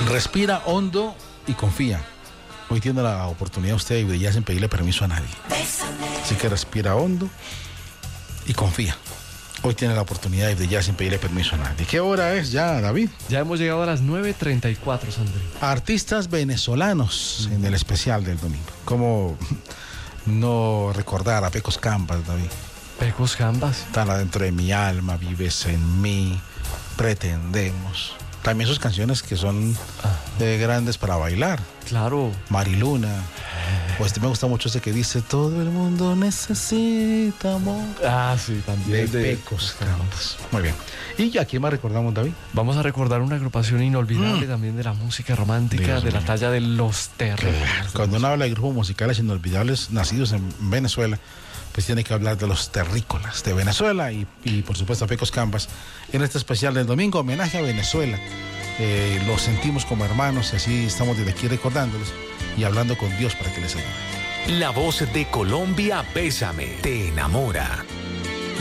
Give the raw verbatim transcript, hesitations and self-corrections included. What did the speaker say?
Respira hondo y confía. Hoy tiene la oportunidad usted de ya sin pedirle permiso a nadie. Así que respira hondo y confía. Hoy tiene la oportunidad de ya sin pedirle permiso a nadie. ¿Qué hora es ya, David? Ya hemos llegado a las nueve treinta y cuatro, Sandro. Artistas venezolanos en el especial del domingo. ¿Cómo no recordar a Pecos Cambas, David? Pecos Cambas. Están adentro de mi alma, vives en mí, pretendemos. También sus canciones que son eh, grandes para bailar. Claro. Mariluna. O este me gusta mucho ese que dice todo el mundo necesita amor. Ah, sí, también. De, de Pecos Cambas. Muy bien. ¿Y a quién más recordamos, David? Vamos a recordar una agrupación inolvidable mm. también de la música romántica, Dios de mío. La talla de Los Terrícolas. Claro. Cuando uno habla de grupos musicales inolvidables nacidos en Venezuela, pues tiene que hablar de Los Terrícolas de Venezuela y, y por supuesto a Pecos Cambas en este especial del domingo, homenaje a Venezuela. Eh, los sentimos como hermanos y así estamos desde aquí recordándoles y hablando con Dios para que les ayude. La voz de Colombia, Bésame, te enamora.